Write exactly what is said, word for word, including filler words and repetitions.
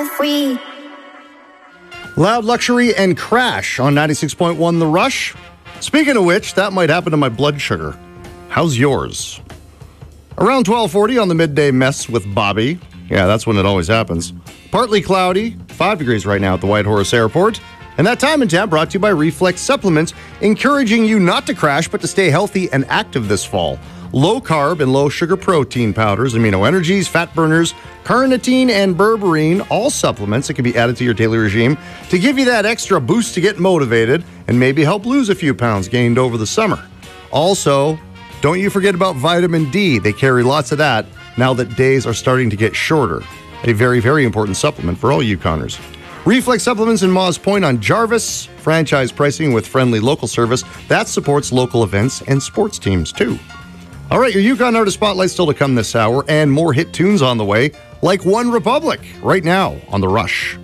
Free. Loud Luxury and Crash on ninety-six point one The Rush. Speaking of which, that might happen to my blood sugar. How's yours? Around twelve forty on the Midday Mess with Bobby. Yeah, that's when it always happens. Partly cloudy, five degrees right now at the White Horse Airport. And that time and temp brought to you by Reflex Supplements, encouraging you not to crash, but to stay healthy and active this fall. Low-carb and low-sugar protein powders, amino energies, fat burners, carnitine, and berberine, all supplements that can be added to your daily regime to give you that extra boost to get motivated and maybe help lose a few pounds gained over the summer. Also, don't you forget about vitamin D. They carry lots of that now that days are starting to get shorter. A very, very important supplement for all Yukoners. Reflex Supplements in Moss Point on Jarvis. Franchise pricing with friendly local service that supports local events and sports teams, too. All right, your Yukon Artist Spotlight still to come this hour, and more hit tunes on the way, like One Republic, right now on The Rush.